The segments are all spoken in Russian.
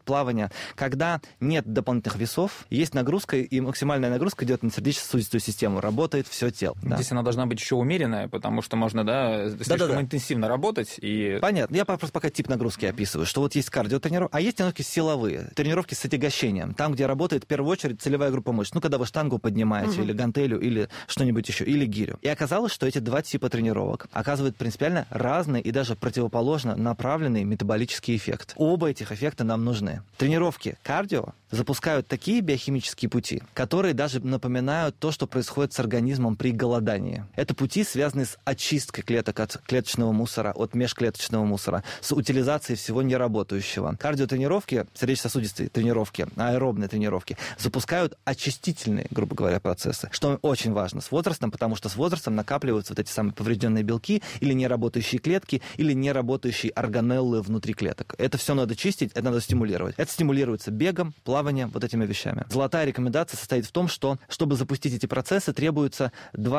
плавание. Когда нет дополнительных весов, есть нагрузка, и максимальная нагрузка идет на сердечно-сосудистую систему, работает все тело. Здесь она должна быть еще умеренная, потому что можно, слишком интенсивно работать. И... Понятно. Я просто пока тип нагрузки описываю, что вот есть кардиотренировки, а есть тренировки силовые, тренировки с отягощением, там, где работает в первую очередь целевая группа мышц. Когда вы штангу поднимаете, или гантелю, или что-нибудь еще, или гирю. И оказалось, что эти два типа тренировок оказывают принципиально разные и даже противоположно направленный метаболический эффект. Оба этих эффекта нам нужны. Тренировки кардио запускают такие биохимические пути, которые даже напоминают то, что происходит с организмом при голодании. Это пути, связанные с очисткой клеток от клеточного мусора, от межклеточного мусора, с утилизацией всего неработающего. Кардиотренировки, сердечно-сосудистые тренировки, аэробные тренировки запускают очистительные, грубо говоря, процессы, что очень важно с возрастом, потому что с возрастом накапливаются вот эти самые поврежденные белки или неработающие клетки, или неработающие органеллы внутри клеток. Это все надо чистить, это надо стимулировать. Это стимулируется бегом, плаванием, вот этими вещами. Золотая рекомендация состоит в том, что, чтобы запустить эти процессы, требуется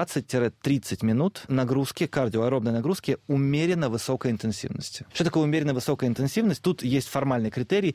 20-30 минут нагрузки, кардиоаэробной нагрузки умеренно высокой интенсивности. Что такое умеренно высокая интенсивность? Тут есть формальный критерий,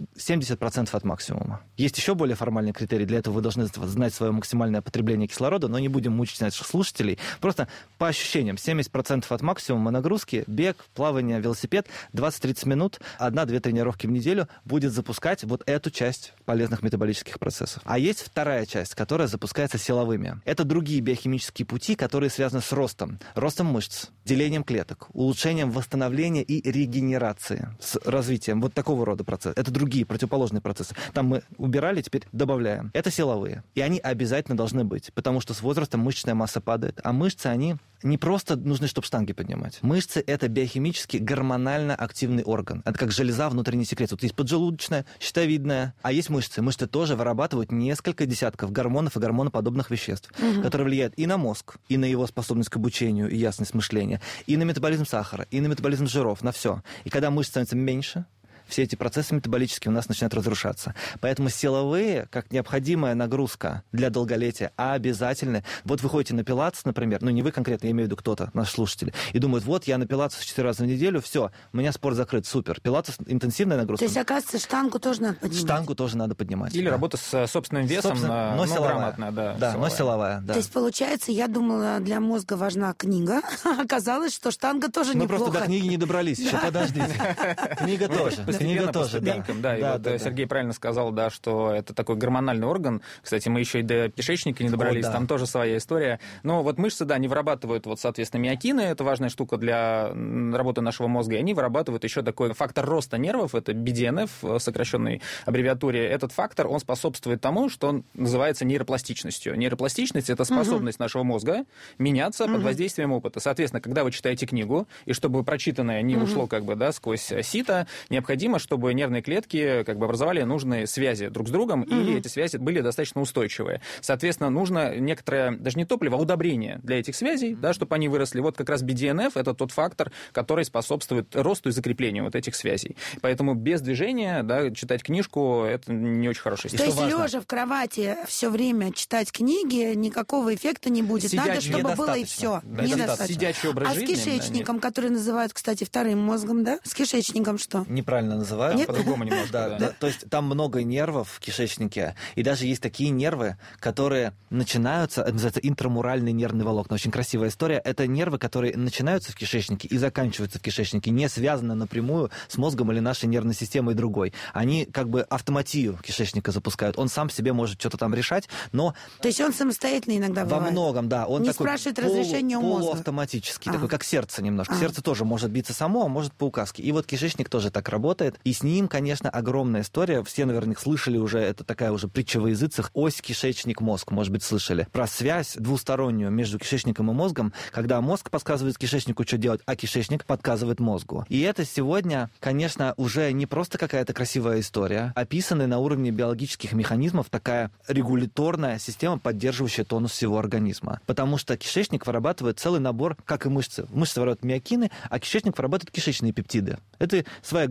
70% от максимума. Есть еще более формальный критерий, для этого вы должны знать свое максимальное потребление кислорода, но не будем мучить наших слушателей. Просто по ощущениям, 70% от максимума нагрузки, бег, плавание, велосипед, 20-30 минут, 1-2 тренировки в неделю будет запускать вот эту часть полезных метаболических процессов. А есть вторая часть, которая запускается силовыми. Это другие биохимические пути, которые связаны с ростом мышц, делением клеток, улучшением восстановления и регенерации, с развитием вот такого рода процессов. Это другие противоположные процессы. Там мы убирали, теперь добавляем. Это силовые. И они обязательно должны быть, потому что с возрастом мышечная масса падает, а мышцы, они не просто нужны, чтобы штанги поднимать. Мышцы – это биохимически гормонально активный орган. Это как железа внутренней секреции. Вот есть поджелудочная, щитовидная, а есть мышцы. Мышцы тоже вырабатывают несколько десятков гормонов и гормоноподобных веществ, которые влияют и на мозг, и на его способность к обучению, и ясность мышления, и на метаболизм сахара, и на метаболизм жиров, на все. И когда мышц становится меньше, все эти процессы метаболические у нас начинают разрушаться. Поэтому силовые, как необходимая нагрузка для долголетия, обязательны. Вот вы ходите на пилатес, например, не вы конкретно, я имею в виду кто-то, наш слушатель, и думает, вот я на пилатес 4 раза в неделю, все, у меня спорт закрыт, супер. Пилатес – интенсивная нагрузка. То есть, оказывается, штангу тоже надо поднимать? Штангу тоже надо поднимать. Или работа с собственным весом, но грамотная. Да, но силовая. Да. То есть, получается, я думала, для мозга важна книга, оказалось, что штанга тоже неплохо. Мы просто до книги не добрались еще, подождите. Книга тоже. Книга тоже, да. Сергей правильно сказал, что это такой гормональный орган. Кстати, мы еще и до кишечника не добрались, там тоже своя история. Но вот мышцы, они вырабатывают, соответственно, миокины, это важная штука для работы нашего мозга, и они вырабатывают еще такой фактор роста нервов, это BDNF в сокращенной аббревиатуре. Этот фактор, он способствует тому, что называется нейропластичностью. Нейропластичность – это способность нашего мозга меняться под воздействием опыта. Соответственно, когда вы читаете книгу, и чтобы прочитанное не ушло сквозь сито, необходимо, чтобы нервные клетки образовали нужные связи друг с другом, и эти связи были достаточно устойчивые. Соответственно, нужно некоторое, даже не топливо, а удобрение для этих связей, чтобы они выросли. Вот как раз BDNF – это тот фактор, который способствует росту и закреплению вот этих связей. Поэтому без движения, читать книжку – это не очень хорошая история. То есть лежа в кровати все время читать книги, никакого эффекта не будет. Надо, чтобы было и все. Сидячий образ жизни. А с кишечником, который называют, кстати, вторым мозгом, с кишечником что? Неправильно называют. Нет? По-другому немножко, да. То есть там много нервов в кишечнике, и даже есть такие нервы, которые начинаются, это называется интрамуральные нервные волокна. Очень красивая история. Это нервы, которые начинаются в кишечнике и заканчиваются в кишечнике, не связаны напрямую с мозгом или нашей нервной системой другой. Они автоматию кишечника запускают. Он сам себе может что-то там решать, но... То есть он самостоятельно иногда бывает? Во многом, да. Он не такой спрашивает разрешения у мозга? Полуавтоматический, такой как сердце немножко. Сердце тоже может биться само, а может по указке. И вот кишечник тоже так работает. И с ним, конечно, огромная история. Все, наверное, слышали уже, это такая уже притча во языцах. Ось кишечник-мозг, может быть, слышали. Про связь двустороннюю между кишечником и мозгом, когда мозг подсказывает кишечнику, что делать, а кишечник подсказывает мозгу. И это сегодня, конечно, уже не просто какая-то красивая история, описанная на уровне биологических механизмов такая регуляторная система, поддерживающая тонус всего организма. Потому что кишечник вырабатывает целый набор, как и мышцы. Мышцы вырабатывают миокины, а кишечник вырабатывает кишечные пептиды. Это своя группа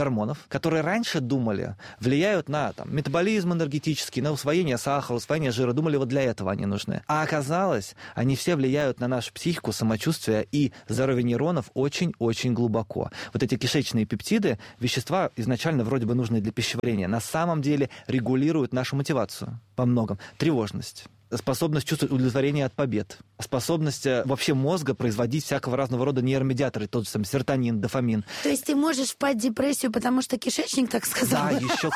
гормонов, которые раньше думали, влияют на метаболизм энергетический, на усвоение сахара, усвоение жира. Думали, вот для этого они нужны. А оказалось, они все влияют на нашу психику, самочувствие и здоровье нейронов очень-очень глубоко. Вот эти кишечные пептиды, вещества изначально вроде бы нужные для пищеварения, на самом деле регулируют нашу мотивацию по многому. Тревожность, способность чувствовать удовлетворение от побед, способность вообще мозга производить всякого разного рода нейромедиаторы, тот же самый серотонин, дофамин. То есть ты можешь впасть в депрессию, потому что кишечник так сказал? Да,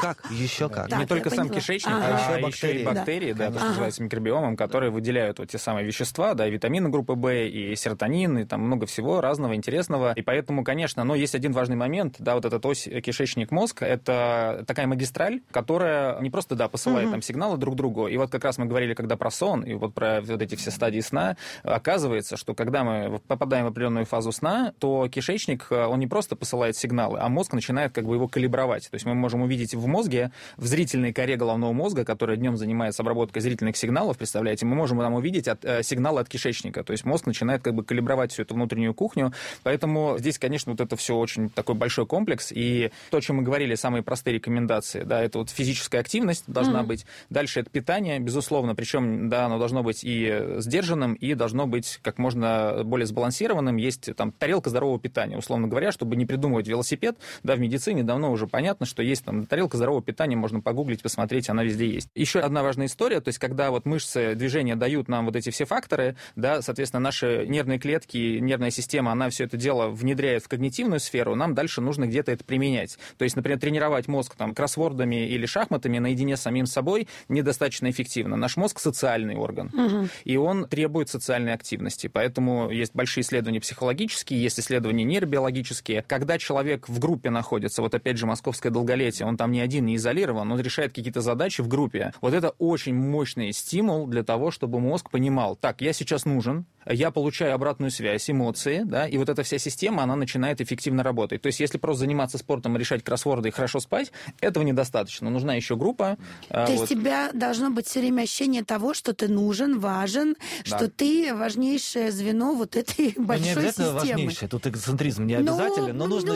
еще как. Не только сам кишечник, а еще и бактерии, то, что называется микробиомом, которые выделяют вот те самые вещества, да, и витамины группы В, и серотонин, и там много всего разного интересного. И поэтому, конечно, но есть один важный момент, да, вот эта ось кишечник-мозг, это такая магистраль, которая не просто, да, посылает там сигналы друг другу. И вот как раз мы говорили, когда про сон и вот про вот эти все стадии сна, оказывается, что когда мы попадаем в определенную фазу сна, то кишечник, он не просто посылает сигналы, а мозг начинает как бы его калибровать. То есть мы можем увидеть в мозге, в зрительной коре головного мозга, которая днем занимается обработкой зрительных сигналов, представляете, мы можем там увидеть сигналы от кишечника. То есть мозг начинает как бы калибровать всю эту внутреннюю кухню. Поэтому здесь, конечно, вот это все очень такой большой комплекс. И то, о чем мы говорили, самые простые рекомендации, да, это вот физическая активность должна быть. Дальше это питание, безусловно, причем да, оно должно быть и сдержанным, и должно быть как можно более сбалансированным. Есть там тарелка здорового питания, условно говоря, чтобы не придумывать велосипед. Да, в медицине давно уже понятно, что есть там тарелка здорового питания, можно погуглить, посмотреть, она везде есть. Еще одна важная история, то есть когда вот мышцы, движения дают нам вот эти все факторы, да, соответственно, наши нервные клетки, нервная система, она все это дело внедряет в когнитивную сферу, нам дальше нужно где-то это применять. То есть, например, тренировать мозг там кроссвордами или шахматами наедине с самим собой недостаточно эффективно. Наш мозг социальный орган, и он требует социальной активности. Поэтому есть большие исследования психологические, есть исследования нейробиологические. Когда человек в группе находится, вот опять же московское долголетие, он там не один, не изолирован, он решает какие-то задачи в группе. Вот это очень мощный стимул для того, чтобы мозг понимал, так, я сейчас нужен, я получаю обратную связь, эмоции, да, и вот эта вся система, она начинает эффективно работать. То есть если просто заниматься спортом, решать кроссворды и хорошо спать, этого недостаточно. Нужна еще группа. То есть у тебя должно быть все время ощущение того, что ты нужен, важен, да, что ты важнейшее звено вот этой большой системы. Не обязательно важнейшее, тут эгоцентризм не обязательно, но нужно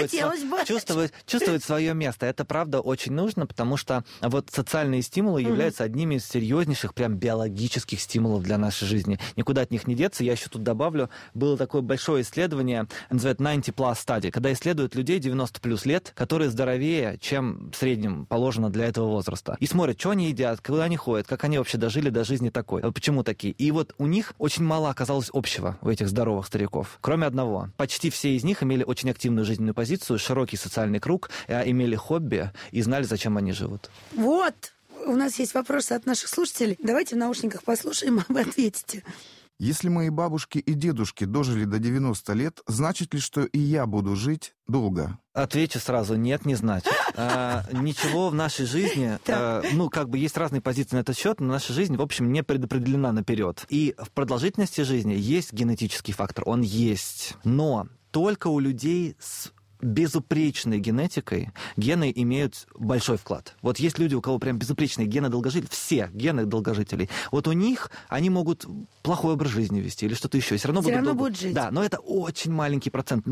чувствовать свое место. Это правда очень нужно, потому что вот социальные стимулы являются одними из серьезнейших прям биологических стимулов для нашей жизни. Никуда от них не деться. Я еще тут добавлю, было такое большое исследование, называется 90+ study, когда исследуют людей 90+ лет, которые здоровее, чем в среднем положено для этого возраста. И смотрят, что они едят, куда они ходят, как они вообще дожили до жизни такой. Почему такие? И вот у них очень мало оказалось общего, у этих здоровых стариков. Кроме одного. Почти все из них имели очень активную жизненную позицию, широкий социальный круг, имели хобби и знали, зачем они живут. Вот! У нас есть вопросы от наших слушателей. Давайте в наушниках послушаем, а вы ответите. Если мои бабушки и дедушки дожили до 90 лет, значит ли, что и я буду жить долго? Отвечу сразу, нет, не значит. Ничего в нашей жизни, есть разные позиции на этот счет, но наша жизнь, в общем, не предопределена наперед. И в продолжительности жизни есть генетический фактор, он есть. Но только у людей с безупречной генетикой гены имеют большой вклад. Вот есть люди, у кого прям безупречные гены долгожителей, все гены долгожителей. Вот у них они могут плохой образ жизни вести или что-то еще. Все равно будут жить. Да, но это очень маленький процент,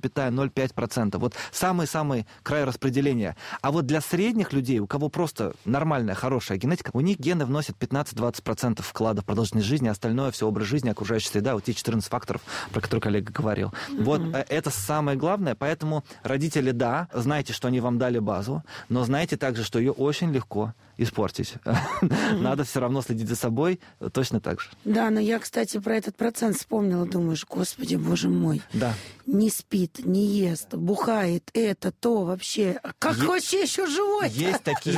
0,05%. Вот самый-самый край распределения. А вот для средних людей, у кого просто нормальная, хорошая генетика, у них гены вносят 15-20% вклада в продолжительность жизни, остальное все образ жизни, окружающая среда, вот те 14 факторов, про которые коллега говорил. Вот это самое главное, поэтому родители, да, знаете, что они вам дали базу, но знаете также, что ее очень легко испортить. Надо все равно следить за собой точно так же. Да, но я, кстати, про этот процент вспомнила, думаешь, господи, боже мой. Да. Не спит, не ест, бухает, это, то вообще. Как вообще еще живой? Есть такие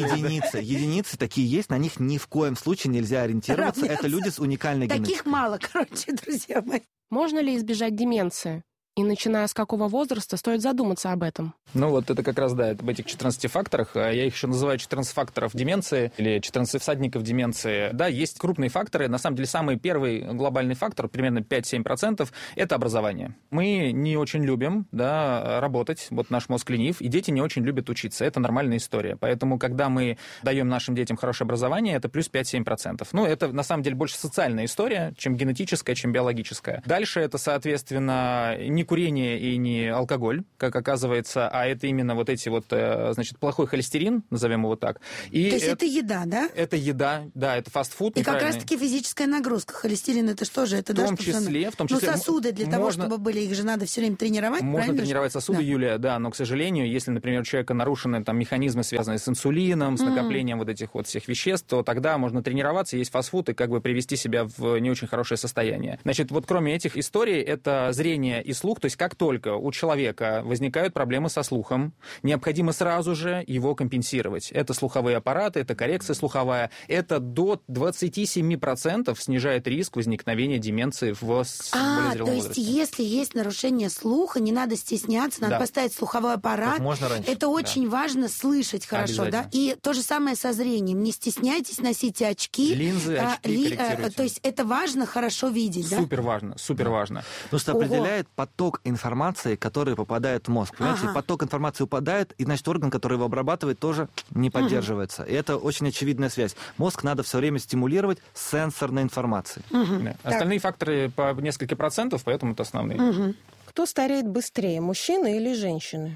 единицы такие есть, на них ни в коем случае нельзя ориентироваться. Это люди с уникальной генетикой. Таких мало, друзья мои. Можно ли избежать деменции? И начиная с какого возраста стоит задуматься об этом? Ну вот это как раз, да, об этих 14 факторах. Я их еще называю 14 факторов деменции или 14 всадников деменции. Да, есть крупные факторы. На самом деле самый первый глобальный фактор, примерно 5-7%, это образование. Мы не очень любим, да, работать, вот наш мозг ленив, и дети не очень любят учиться. Это нормальная история. Поэтому, когда мы даем нашим детям хорошее образование, это плюс 5-7%. Ну, это на самом деле больше социальная история, чем генетическая, чем биологическая. Дальше это, соответственно, не курение и не алкоголь, как оказывается, а это именно вот эти вот, значит, плохой холестерин, назовем его так. И то есть это еда, да? Это еда, да, это фастфуд. И как раз-таки физическая нагрузка. Холестерин это что же? Это, в том числе. Ну, сосуды для того, чтобы были, их же надо все время тренировать, можно тренировать сосуды, Юлия, да, но, к сожалению, если, например, у человека нарушены там механизмы, связанные с инсулином, с накоплением вот этих вот всех веществ, то тогда можно тренироваться, есть фастфуд и как бы привести себя в не очень хорошее состояние. Значит, вот кроме этих историй, это зрение и слух, то есть как только у человека возникают проблемы со слухом, необходимо сразу же его компенсировать. Это слуховые аппараты, это коррекция слуховая, это до 27% снижает риск возникновения деменции в более зрелом возрасте. То есть если есть нарушение слуха, не надо стесняться, надо поставить слуховой аппарат. Как можно раньше. Это очень важно слышать хорошо, да? И то же самое со зрением. Не стесняйтесь, носите очки. Линзы, очки корректируйте. То есть это важно хорошо видеть, да? Супер важно, супер важно. Потому что определяет поток информации, который попадает в мозг. Понимаете, поток информации упадает, и значит орган, который его обрабатывает, тоже не поддерживается. И это очень очевидная связь. Мозг надо все время стимулировать сенсорной информацией. Да. Остальные факторы по несколько процентов, поэтому это основные. Кто стареет быстрее, мужчины или женщины?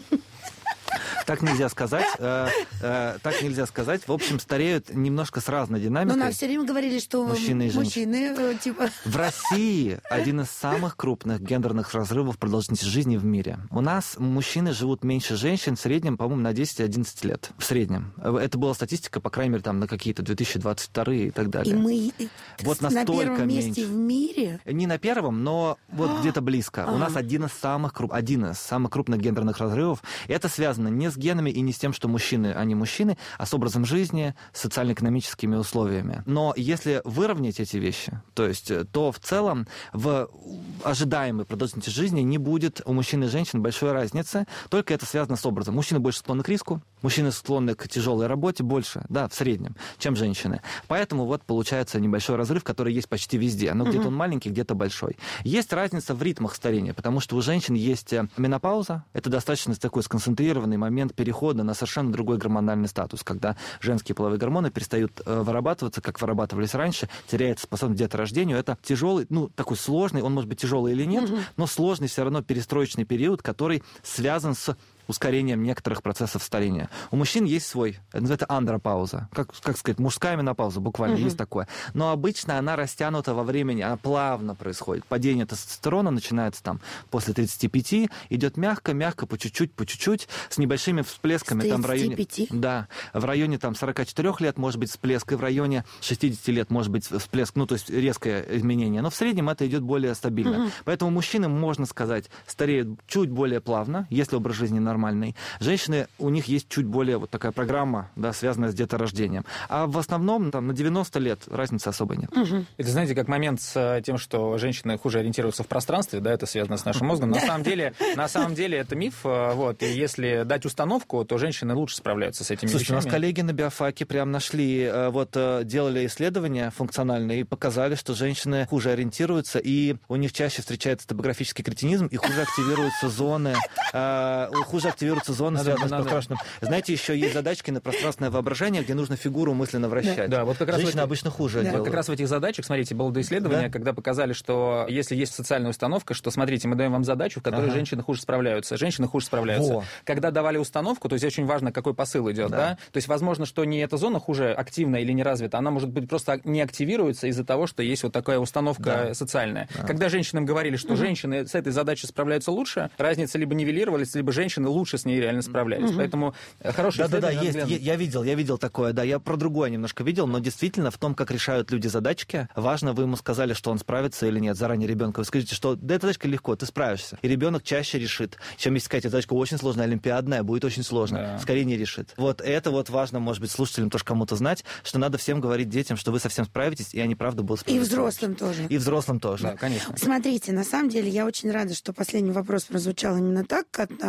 Так нельзя сказать. Так нельзя сказать. В общем, стареют немножко с разной динамикой. Но нам все время говорили, что мужчины и женщины. Типа... В России один из самых крупных гендерных разрывов продолжительности жизни в мире. У нас мужчины живут меньше женщин, в среднем, по-моему, на 10-11 лет. В среднем. Это была статистика, по крайней мере, там, на какие-то 2022 и так далее. И мы вот на первом месте в мире? Не на первом, но вот где-то близко. У нас один из самых крупных гендерных разрывов. Это связано не с генами и не с тем, что мужчины, они мужчины, а с образом жизни, с социально-экономическими условиями. Но если выровнять эти вещи, то есть, то в целом в ожидаемой продолжительности жизни не будет у мужчин и женщин большой разницы, только это связано с образом. Мужчины больше склонны к риску, мужчины склонны к тяжелой работе больше, да, в среднем, чем женщины. Поэтому вот получается небольшой разрыв, который есть почти везде. Но где-то он маленький, где-то большой. Есть разница в ритмах старения, потому что у женщин есть менопауза, это достаточно такой сконцентрированный момент перехода на совершенно другой гормональный статус, когда женские половые гормоны перестают вырабатываться, как вырабатывались раньше, теряется способность к деторождению. Это тяжелый, такой сложный, он может быть тяжелый или нет, но сложный все равно перестроечный период, который связан с ускорением некоторых процессов старения. У мужчин есть свой, это называется андропауза, как сказать, мужская менопауза, буквально есть такое. Но обычно она растянута во времени, она плавно происходит. Падение тестостерона начинается там после 35, идет мягко, по чуть-чуть, с небольшими всплесками. Там в районе, да, в районе там 44 лет может быть всплеск, и в районе 60 лет может быть всплеск, то есть резкое изменение. Но в среднем это идет более стабильно. Поэтому мужчины, можно сказать, стареют чуть более плавно, если образ жизни нормальный. Женщины, у них есть чуть более вот такая программа, да, связанная с деторождением. А в основном там, на 90 лет разницы особой нет. Это, знаете, как момент с тем, что женщины хуже ориентируются в пространстве, да, это связано с нашим мозгом. На самом деле это миф. Вот, и если дать установку, то женщины лучше справляются с этими вещами. Слушайте, у нас коллеги на биофаке прям нашли, делали исследования функциональные и показали, что женщины хуже ориентируются, и у них чаще встречается топографический кретинизм, и хуже активируются зоны, связанные с пространственным. Знаете, еще есть задачки на пространственное воображение, где нужно фигуру мысленно вращать. Да, вот как раз женщины обычно хуже делают. Вот как раз в этих задачах, смотрите, было исследование, когда показали, что если есть социальная установка, что, смотрите, мы даем вам задачу, в которой женщины хуже справляются. Когда давали установку, то есть очень важно, какой посыл идет, да? То есть возможно, что не эта зона хуже активна или не развита, она, может быть, просто не активируется из-за того, что есть вот такая установка социальная. Когда женщинам говорили, что женщины с этой задачей справляются лучше, разница либо нивелировалась, либо женщины лучше с ней реально справлялись. Поэтому хороший исследование. Да, есть. Я видел такое, да. Я про другое немножко видел, но действительно в том, как решают люди задачки, важно, вы ему сказали, что он справится или нет, заранее ребенка. Вы скажите, что да, эта задачка легко, ты справишься. И ребенок чаще решит, чем если сказать, эта задачка очень сложная, олимпиадная, будет очень сложно. Скорее не решит. Вот это вот важно, может быть, слушателям тоже кому-то знать, что надо всем говорить детям, что вы совсем справитесь, и они правда будут справляться. И взрослым тоже. И взрослым тоже. Да, конечно. Смотрите, на самом деле я очень рада, что последний вопрос прозвучал именно так от наших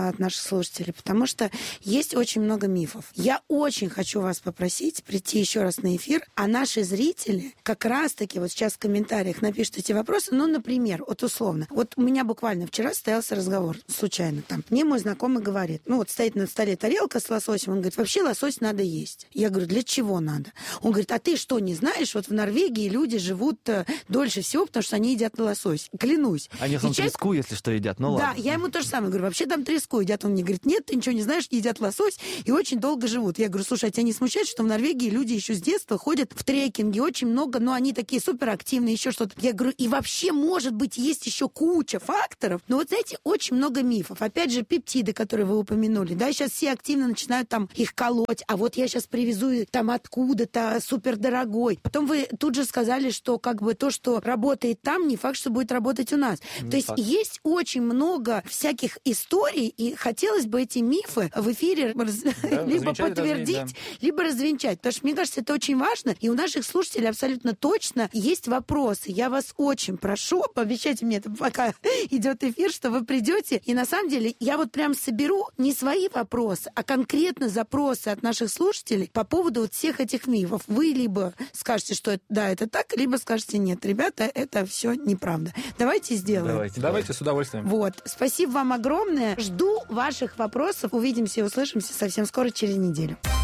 слушателей, потому что есть очень много мифов. Я очень хочу вас попросить прийти еще раз на эфир, а наши зрители как раз-таки вот сейчас в комментариях напишут эти вопросы. Ну, например, вот условно. Вот у меня буквально вчера состоялся разговор случайно там. Мне мой знакомый говорит, ну вот стоит на столе тарелка с лососем, он говорит, вообще лосось надо есть. Я говорю, для чего надо? Он говорит, а ты что, не знаешь, вот в Норвегии люди живут дольше всего, потому что они едят лосось. Клянусь. Они в треску, если что, едят, ну ладно. Да, я ему то же самое говорю, вообще там треску едят. Он мне говорит, нет, ты ничего не знаешь, едят лосось и очень долго живут. Я говорю, слушай, а тебя не смущает, что в Норвегии люди еще с детства ходят в трекинге, очень много, но они такие суперактивные, еще что-то. Я говорю, и вообще, может быть, есть еще куча факторов, но вот, знаете, очень много мифов. Опять же, пептиды, которые вы упомянули, да, сейчас все активно начинают там их колоть, а вот я сейчас привезу там откуда-то супердорогой. Потом вы тут же сказали, что как бы то, что работает там, не факт, что будет работать у нас. То есть есть очень много всяких историй, и хотелось бы эти мифы в эфире либо подтвердить, либо развенчать. Потому что, мне кажется, это очень важно, и у наших слушателей абсолютно точно есть вопросы. Я вас очень прошу, пообещайте мне, это пока идет эфир, что вы придете, и на самом деле я вот прям соберу не свои вопросы, а конкретно запросы от наших слушателей по поводу вот всех этих мифов. Вы либо скажете, что да, это так, либо скажете, нет, ребята, это все неправда. Давайте сделаем. Давайте, с удовольствием. Вот. Спасибо вам огромное. Жду ваших вопросов. Увидимся и услышимся совсем скоро, через неделю.